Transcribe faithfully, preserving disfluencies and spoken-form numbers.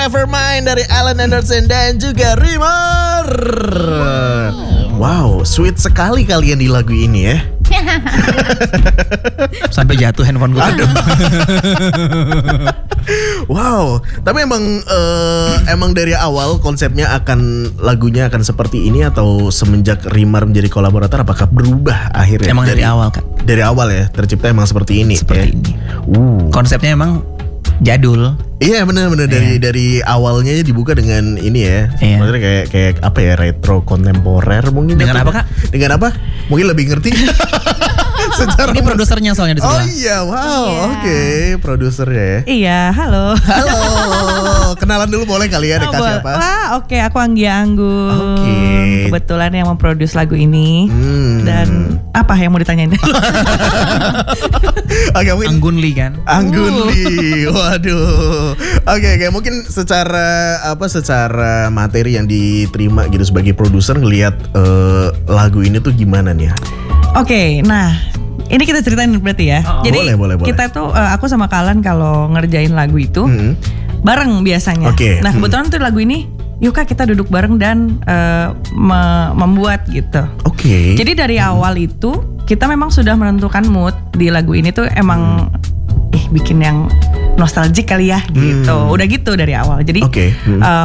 Nevermind dari Alan Anderson dan juga Rimmer. Wow, sweet sekali kalian di lagu ini ya. Sampai jatuh handphone gue. Aduh. Wow, tapi emang uh, emang dari awal konsepnya akan lagunya akan seperti ini atau semenjak Rimmer menjadi kolaborator apakah berubah akhirnya? Emang dari, dari awal kan? Dari awal ya tercipta emang seperti ini. Seperti ya? ini. Uh. Konsepnya emang jadul. Iya benar-benar dari Iya. dari awalnya dibuka dengan ini ya. Iya. Maksudnya kayak kayak apa ya, retro kontemporer mungkin. Dengan jatuhnya. apa, Kak? Dengan apa? Mungkin lebih ngerti. Secara Ini produsernya soalnya di Oh sebelah. iya, wow, Iya. oke, produsernya ya. Iya, halo. Halo, kenalan dulu boleh kali ya, Oh, Deka boleh. siapa? Wah, oke, aku Anggia Anggun. Oke. Kebetulan yang memproduce lagu ini. Hmm. Dan apa yang mau ditanyain? Oke, mungkin Anggun Lee kan. Anggun Lee, waduh. Oke, kayak mungkin secara apa, secara materi yang diterima gitu sebagai produser ngelihat eh, lagu ini tuh gimana nih ya? Oke, nah ini kita ceritain berarti ya. Jadi Boleh, boleh, boleh. kita tuh eh, aku sama Kalan kalau ngerjain lagu itu Hmm. bareng biasanya. Oke, Nah hmm. kebetulan tuh lagu ini, yuk Kak kita duduk bareng dan eh, me- membuat gitu. Oke. Jadi dari awal itu kita memang sudah menentukan mood di lagu ini tuh emang ih bikin yang nostalgic kali ya gitu. Hmm. Udah gitu dari awal. Jadi Oke. Hmm. eh,